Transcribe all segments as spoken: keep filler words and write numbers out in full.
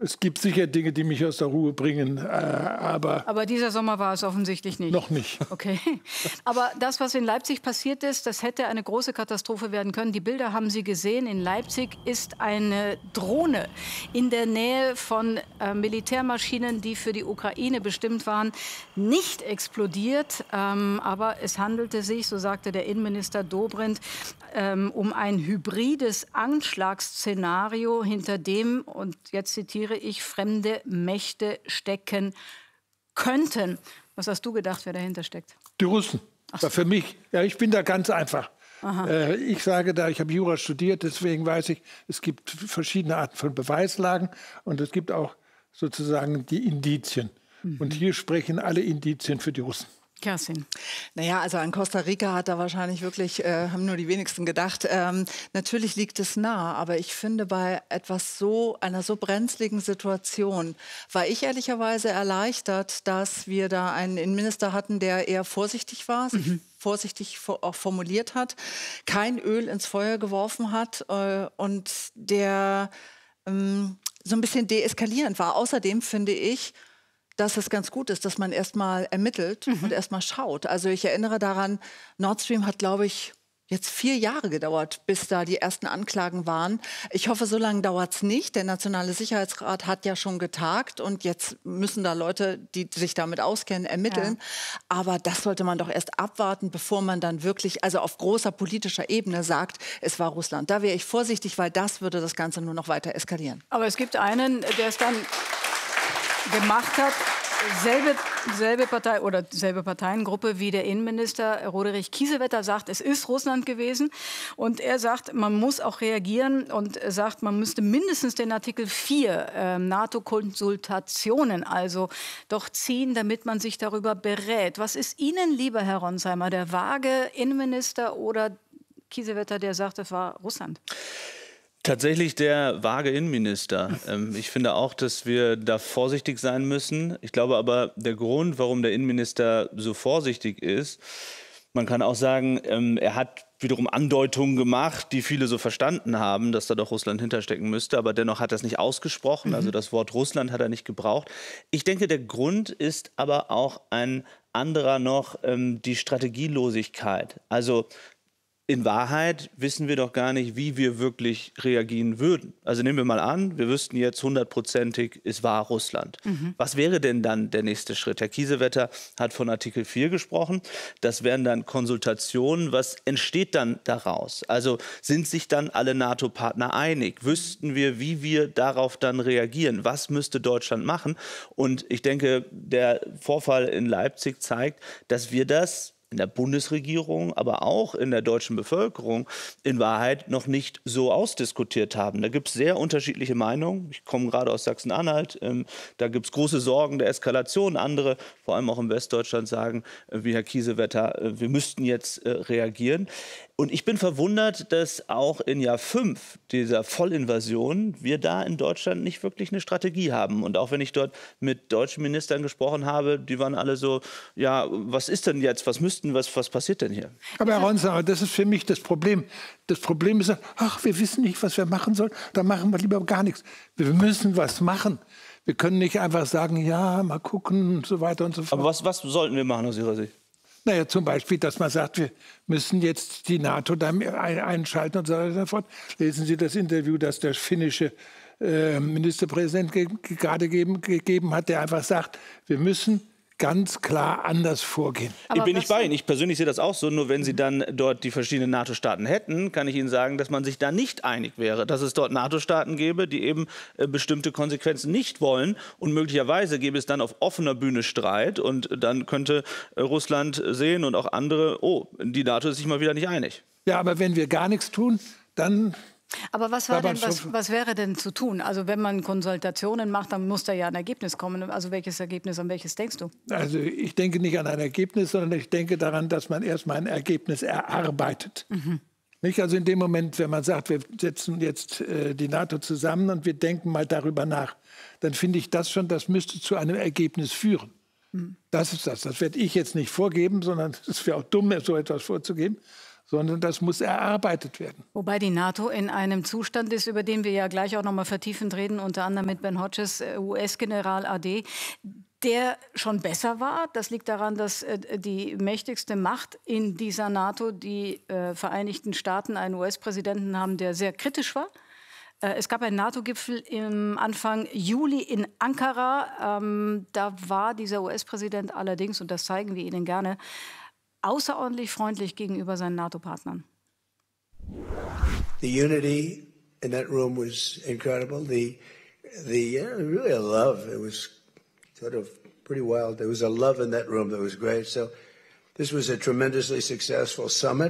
Es gibt sicher Dinge, die mich aus der Ruhe bringen, äh, aber... Aber dieser Sommer war es offensichtlich nicht. Noch nicht. Okay. Aber das, was in Leipzig passiert ist, das hätte eine große Katastrophe werden können. Die Bilder haben Sie gesehen. In Leipzig ist eine Drohne in der Nähe von äh, Militärmaschinen, die für die Ukraine bestimmt waren, nicht explodiert. Ähm, aber es handelte sich, so sagte der Innenminister Dobrindt, ähm, um ein hybrides Anschlagsszenario, hinter dem, und jetzt zitiere ich, fremde Mächte stecken könnten. Was hast du gedacht, wer dahinter steckt? Die Russen. So. Für mich, ja, ich bin da ganz einfach. Äh, ich sage da, ich habe Jura studiert, deswegen weiß ich, es gibt verschiedene Arten von Beweislagen und es gibt auch sozusagen die Indizien. Mhm. Und hier sprechen alle Indizien für die Russen. Kerstin. Naja, also an Costa Rica hat da wahrscheinlich wirklich, äh, haben nur die wenigsten gedacht. Ähm, natürlich liegt es nah, aber ich finde, bei etwas so, einer so brenzligen Situation war ich ehrlicherweise erleichtert, dass wir da einen Innenminister hatten, der eher vorsichtig war, sich mhm. vorsichtig auch formuliert hat, kein Öl ins Feuer geworfen hat äh, und der ähm, so ein bisschen deeskalierend war. Außerdem finde ich, dass es ganz gut ist, dass man erst mal ermittelt mhm. und erst mal schaut. Also ich erinnere daran, Nord Stream hat, glaube ich, jetzt vier Jahre gedauert, bis da die ersten Anklagen waren. Ich hoffe, so lange dauert es nicht. Der Nationale Sicherheitsrat hat ja schon getagt und jetzt müssen da Leute, die sich damit auskennen, ermitteln. Ja. Aber das sollte man doch erst abwarten, bevor man dann wirklich, also auf großer politischer Ebene sagt, es war Russland. Da wäre ich vorsichtig, weil das würde das Ganze nur noch weiter eskalieren. Aber es gibt einen, der es dann gemacht hat, selbe, selbe Partei oder selbe Parteiengruppe wie der Innenminister Roderich Kiesewetter sagt, es ist Russland gewesen. Und er sagt, man muss auch reagieren und sagt, man müsste mindestens den Artikel vier äh, NATO-Konsultationen also doch ziehen, damit man sich darüber berät. Was ist Ihnen lieber, Herr Ronsheimer, der vage Innenminister oder Kiesewetter, der sagt, es war Russland? Tatsächlich der vage Innenminister. Ich finde auch, dass wir da vorsichtig sein müssen. Ich glaube aber, der Grund, warum der Innenminister so vorsichtig ist, man kann auch sagen, er hat wiederum Andeutungen gemacht, die viele so verstanden haben, dass da doch Russland hinterstecken müsste. Aber dennoch hat er es nicht ausgesprochen. Also das Wort Russland hat er nicht gebraucht. Ich denke, der Grund ist aber auch ein anderer noch, die Strategielosigkeit. Also in Wahrheit wissen wir doch gar nicht, wie wir wirklich reagieren würden. Also nehmen wir mal an, wir wüssten jetzt hundertprozentig, es war Russland. Mhm. Was wäre denn dann der nächste Schritt? Herr Kiesewetter hat von Artikel vier gesprochen. Das wären dann Konsultationen. Was entsteht dann daraus? Also sind sich dann alle NATO-Partner einig? Wüssten wir, wie wir darauf dann reagieren? Was müsste Deutschland machen? Und ich denke, der Vorfall in Leipzig zeigt, dass wir das in der Bundesregierung, aber auch in der deutschen Bevölkerung in Wahrheit noch nicht so ausdiskutiert haben. Da gibt es sehr unterschiedliche Meinungen. Ich komme gerade aus Sachsen-Anhalt. Ähm, da gibt es große Sorgen der Eskalation. Andere, vor allem auch in Westdeutschland, sagen, äh, wie Herr Kiesewetter, äh, wir müssten jetzt äh, reagieren. Und ich bin verwundert, dass auch in Jahr fünf dieser Vollinvasion wir da in Deutschland nicht wirklich eine Strategie haben. Und auch wenn ich dort mit deutschen Ministern gesprochen habe, die waren alle so, ja, was ist denn jetzt, was müssten, was, was passiert denn hier? Aber Herr Ronsheimer, das ist für mich das Problem. Das Problem ist, ach, wir wissen nicht, was wir machen sollen, dann machen wir lieber gar nichts. Wir müssen was machen. Wir können nicht einfach sagen, ja, mal gucken und so weiter und so fort. Aber was, was sollten wir machen aus Ihrer Sicht? Naja, zum Beispiel, dass man sagt, wir müssen jetzt die NATO da einschalten und so weiter und so fort. Lesen Sie das Interview, das der finnische äh, Ministerpräsident ge gerade gegeben, gegeben hat, der einfach sagt, wir müssen ganz klar anders vorgehen. Aber ich bin nicht bei Ihnen. Ich persönlich sehe das auch so. Nur wenn Sie dann dort die verschiedenen NATO-Staaten hätten, kann ich Ihnen sagen, dass man sich da nicht einig wäre. Dass es dort NATO-Staaten gäbe, die eben äh, bestimmte Konsequenzen nicht wollen. Und möglicherweise gäbe es dann auf offener Bühne Streit. Und dann könnte äh, Russland sehen und auch andere, oh, die NATO ist sich mal wieder nicht einig. Ja, aber wenn wir gar nichts tun, dann... Aber was, war denn, was, was wäre denn zu tun? Also wenn man Konsultationen macht, dann muss da ja ein Ergebnis kommen. Also welches Ergebnis, an welches denkst du? Also ich denke nicht an ein Ergebnis, sondern ich denke daran, dass man erstmal ein Ergebnis erarbeitet. Mhm. Nicht? Also in dem Moment, wenn man sagt, wir setzen jetzt äh, die NATO zusammen und wir denken mal darüber nach, dann finde ich das schon, das müsste zu einem Ergebnis führen. Mhm. Das ist das. Das werde ich jetzt nicht vorgeben, sondern es wäre auch dumm, so etwas vorzugeben. sondern das muss erarbeitet werden. Wobei die NATO in einem Zustand ist, über den wir ja gleich auch noch mal vertiefend reden, unter anderem mit Ben Hodges, U S-General A D, der schon besser war. Das liegt daran, dass äh, die mächtigste Macht in dieser NATO, die äh, Vereinigten Staaten, einen U S-Präsidenten haben, der sehr kritisch war. Äh, es gab einen NATO-Gipfel im Anfang Juli in Ankara. Ähm, da war dieser U S-Präsident allerdings, und das zeigen wir Ihnen gerne, außerordentlich freundlich gegenüber seinen NATO-Partnern. The unity in that room was incredible. The, the yeah, really a love. It was sort of pretty wild. There was a love in that room that was great. So this was a tremendously successful summit.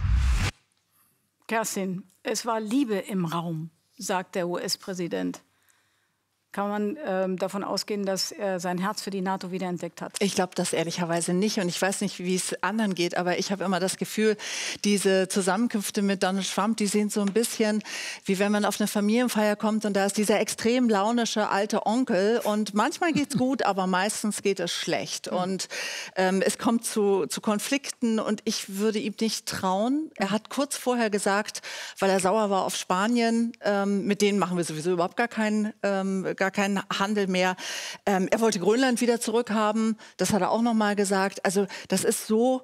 Kerstin, es war Liebe im Raum, sagt der U S-Präsident. Kann man ähm, davon ausgehen, dass er sein Herz für die NATO wiederentdeckt hat? Ich glaube das ehrlicherweise nicht. Und ich weiß nicht, wie es anderen geht, aber ich habe immer das Gefühl, diese Zusammenkünfte mit Donald Trump, die sind so ein bisschen, wie wenn man auf eine Familienfeier kommt und da ist dieser extrem launische alte Onkel. Und manchmal geht es gut, aber meistens geht es schlecht. Und ähm, es kommt zu, zu Konflikten und ich würde ihm nicht trauen. Er hat kurz vorher gesagt, weil er sauer war auf Spanien, ähm, mit denen machen wir sowieso überhaupt gar keinen ähm, gar keinen Handel mehr. Ähm, er wollte Grönland wieder zurückhaben. Das hat er auch noch mal gesagt. Also das ist so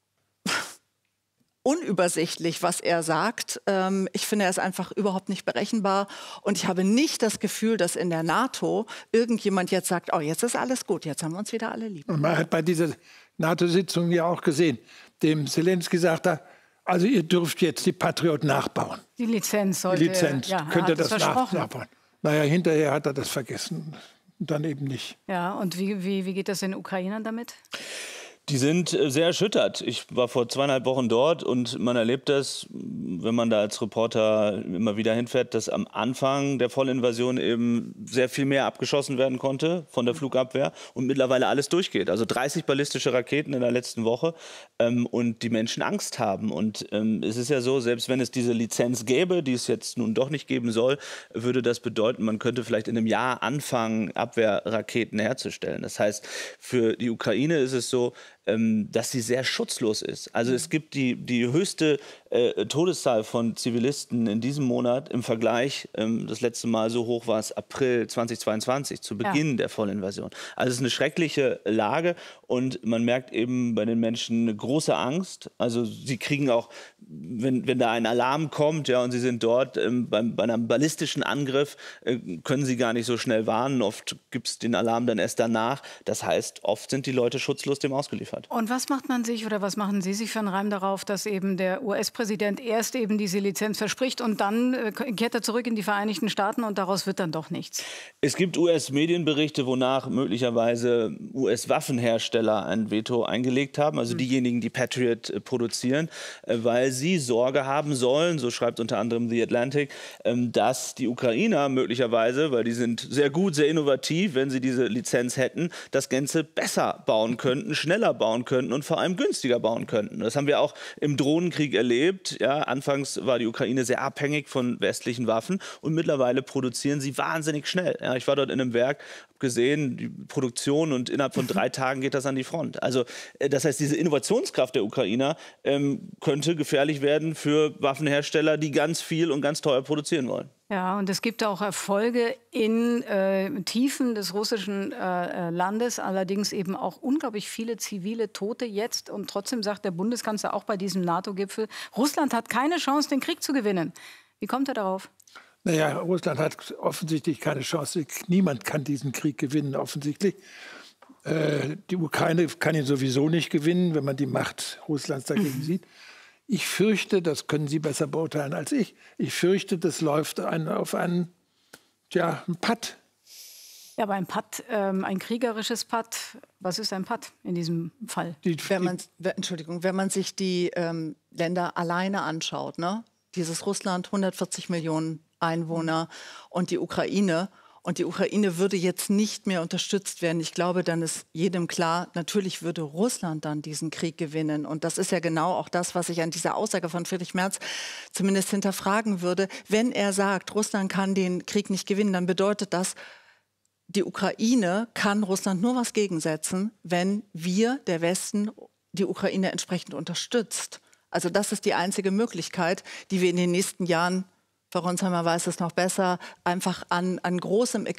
unübersichtlich, was er sagt. Ähm, ich finde, er ist einfach überhaupt nicht berechenbar. Und ich habe nicht das Gefühl, dass in der NATO irgendjemand jetzt sagt, oh, jetzt ist alles gut, jetzt haben wir uns wieder alle lieb. Und man hat bei dieser NATO-Sitzung ja auch gesehen, dem Zelensky sagt er, also ihr dürft jetzt die Patriot nachbauen. Die Lizenz sollte... Die Lizenz, ja, könnt ihr das das nach, nachbauen. Naja, hinterher hat er das vergessen. Dann eben nicht. Ja, und wie, wie, wie geht das den Ukrainern damit? Die sind sehr erschüttert. Ich war vor zweieinhalb Wochen dort und man erlebt das, wenn man da als Reporter immer wieder hinfährt, dass am Anfang der Vollinvasion eben sehr viel mehr abgeschossen werden konnte von der Flugabwehr und mittlerweile alles durchgeht. Also dreißig ballistische Raketen in der letzten Woche ähm, und die Menschen Angst haben. Und ähm, es ist ja so, selbst wenn es diese Lizenz gäbe, die es jetzt nun doch nicht geben soll, würde das bedeuten, man könnte vielleicht in einem Jahr anfangen, Abwehrraketen herzustellen. Das heißt, für die Ukraine ist es so, dass sie sehr schutzlos ist. Also es gibt die, die höchste äh, Todeszahl von Zivilisten in diesem Monat im Vergleich. Ähm, das letzte Mal so hoch war es April zweitausendzweiundzwanzig, zu Beginn ja. der Vollinvasion. Also es ist eine schreckliche Lage und man merkt eben bei den Menschen eine große Angst. Also sie kriegen auch, wenn, wenn da ein Alarm kommt ja, und sie sind dort ähm, beim, bei einem ballistischen Angriff, äh, können sie gar nicht so schnell warnen. Oft gibt es den Alarm dann erst danach. Das heißt, oft sind die Leute schutzlos dem ausgeliefert. Und was macht man sich oder was machen Sie sich für einen Reim darauf, dass eben der U S-Präsident erst eben diese Lizenz verspricht und dann äh, kehrt er zurück in die Vereinigten Staaten und daraus wird dann doch nichts? Es gibt U S-Medienberichte, wonach möglicherweise U S-Waffenhersteller ein Veto eingelegt haben, also mhm. diejenigen, die Patriot äh, produzieren, äh, weil sie Sorge haben sollen, so schreibt unter anderem The Atlantic, äh, dass die Ukrainer möglicherweise, weil die sind sehr gut, sehr innovativ, wenn sie diese Lizenz hätten, das Ganze besser bauen könnten, schneller bauen könnten und vor allem günstiger bauen könnten. Das haben wir auch im Drohnenkrieg erlebt. Ja, anfangs war die Ukraine sehr abhängig von westlichen Waffen und mittlerweile produzieren sie wahnsinnig schnell. Ja, ich war dort in einem Werk, habe gesehen, die Produktion und innerhalb von drei Tagen geht das an die Front. Also das heißt, diese Innovationskraft der Ukrainer ähm, könnte gefährlich werden für Waffenhersteller, die ganz viel und ganz teuer produzieren wollen. Ja, und es gibt auch Erfolge in äh, Tiefen des russischen äh, Landes, allerdings eben auch unglaublich viele zivile Tote jetzt. Und trotzdem sagt der Bundeskanzler auch bei diesem NATO-Gipfel, Russland hat keine Chance, den Krieg zu gewinnen. Wie kommt er darauf? Naja, Russland hat offensichtlich keine Chance. Niemand kann diesen Krieg gewinnen, offensichtlich. Äh, die Ukraine kann ihn sowieso nicht gewinnen, wenn man die Macht Russlands dagegen mhm. sieht. Ich fürchte, das können Sie besser beurteilen als ich, ich fürchte, das läuft ein, auf einen, tja, einen Patt. Ja, aber ein Patt, ähm, ein kriegerisches Patt, was ist ein Patt in diesem Fall? Die, wenn man, Entschuldigung, wenn man sich die ähm, Länder alleine anschaut, ne? Dieses Russland, hundertvierzig Millionen Einwohner und die Ukraine. Und die Ukraine würde jetzt nicht mehr unterstützt werden. Ich glaube, dann ist jedem klar, natürlich würde Russland dann diesen Krieg gewinnen. Und das ist ja genau auch das, was ich an dieser Aussage von Friedrich Merz zumindest hinterfragen würde. Wenn er sagt, Russland kann den Krieg nicht gewinnen, dann bedeutet das, die Ukraine kann Russland nur was gegensetzen, wenn wir, der Westen, die Ukraine entsprechend unterstützt. Also das ist die einzige Möglichkeit, die wir in den nächsten Jahren, Frau Ronsheimer weiß es noch besser, einfach an, an großem Equipment